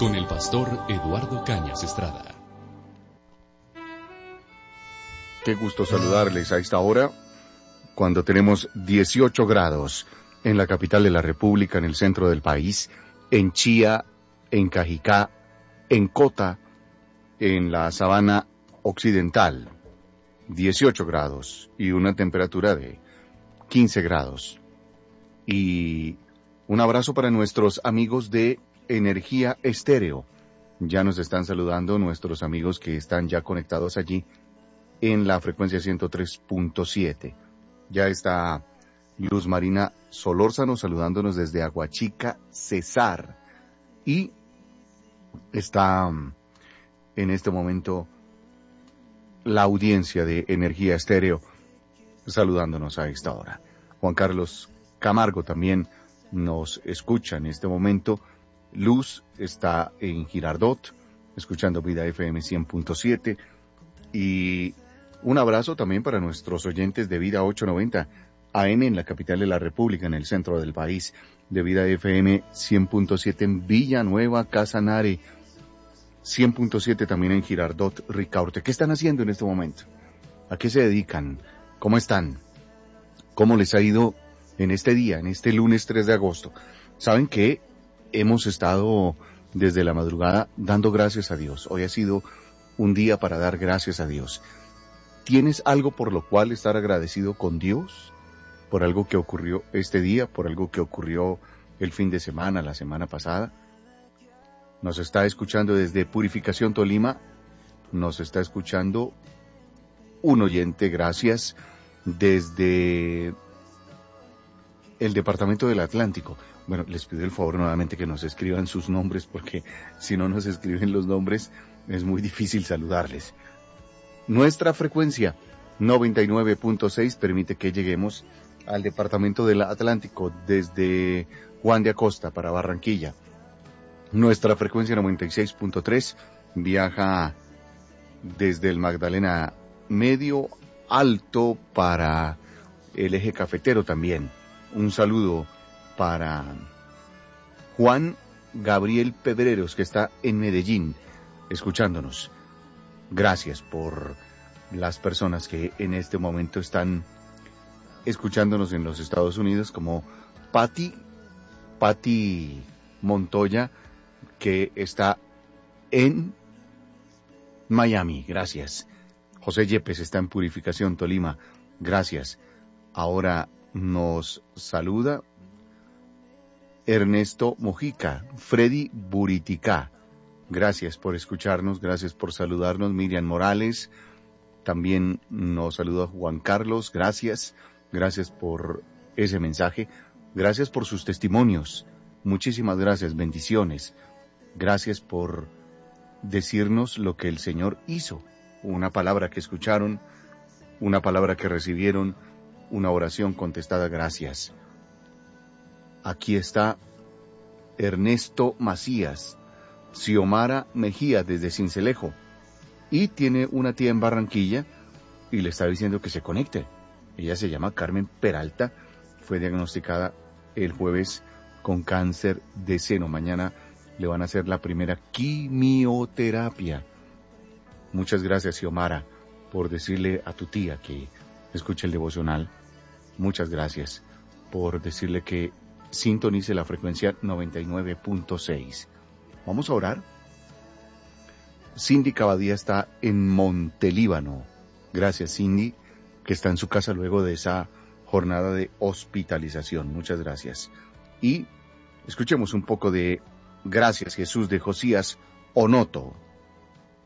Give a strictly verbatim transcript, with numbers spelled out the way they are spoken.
con el pastor Eduardo Cañas Estrada. Qué gusto saludarles a esta hora, cuando tenemos dieciocho grados en la capital de la República, en el centro del país, en Chía, en Cajicá, en Cota, en la sabana occidental, dieciocho grados y una temperatura de quince grados. Y un abrazo para nuestros amigos de Energía Estéreo. Ya nos están saludando nuestros amigos que están ya conectados allí en la frecuencia ciento tres punto siete. Ya está Luz Marina Solórzano saludándonos desde Aguachica, Cesar. Y está en este momento la audiencia de Energía Estéreo saludándonos a esta hora. Juan Carlos Camargo también nos escucha en este momento. Luz está en Girardot, escuchando Vida F M cien punto siete. Y un abrazo también para nuestros oyentes de Vida ochocientos noventa A M en la capital de la República, en el centro del país, de Vida F M cien punto siete en Villanueva, Casanare, cien punto siete también en Girardot, Ricaurte. ¿Qué están haciendo en este momento? ¿A qué se dedican? ¿Cómo están? ¿Cómo les ha ido en este día, en este lunes tres de agosto? Saben que hemos estado desde la madrugada dando gracias a Dios. Hoy ha sido un día para dar gracias a Dios. ¿Tienes algo por lo cual estar agradecido con Dios? ¿Por algo que ocurrió este día? ¿Por algo que ocurrió el fin de semana, la semana pasada? Nos está escuchando desde Purificación, Tolima. Nos está escuchando un oyente, gracias, desde el departamento del Atlántico. Bueno, les pido el favor nuevamente que nos escriban sus nombres, porque si no nos escriben los nombres es muy difícil saludarles. Nuestra frecuencia noventa y nueve punto seis permite que lleguemos al departamento del Atlántico desde Juan de Acosta para Barranquilla. Nuestra frecuencia noventa y seis punto tres viaja desde el Magdalena Medio Alto para el eje cafetero también. Un saludo para Juan Gabriel Pedreros, que está en Medellín, escuchándonos. Gracias por las personas que en este momento están escuchándonos en los Estados Unidos, como Patti, Patti Montoya, que está en Miami. Gracias. José Yepes está en Purificación, Tolima. Gracias. Ahora nos saluda Ernesto Mojica, Freddy Buriticá. Gracias por escucharnos, gracias por saludarnos. Miriam Morales también nos saluda. Juan Carlos, gracias. Gracias por ese mensaje. Gracias por sus testimonios. Muchísimas gracias, bendiciones. Gracias por decirnos lo que el Señor hizo. Una palabra que escucharon, una palabra que recibieron, una oración contestada. Gracias. Aquí está Ernesto Macías, Xiomara Mejía desde Cincelejo, y tiene una tía en Barranquilla y le está diciendo que se conecte. Ella se llama Carmen Peralta, fue diagnosticada el jueves con cáncer de seno. Mañana le van a hacer la primera quimioterapia. Muchas gracias, Xiomara, por decirle a tu tía que escuche el devocional. Muchas gracias por decirle que sintonice la frecuencia noventa y nueve punto seis. Vamos a orar. Cindy Cavadía está en Montelíbano. Gracias, Cindy, que está en su casa luego de esa jornada de hospitalización. Muchas gracias. Y escuchemos un poco de Gracias, Jesús, de Josías Onoto.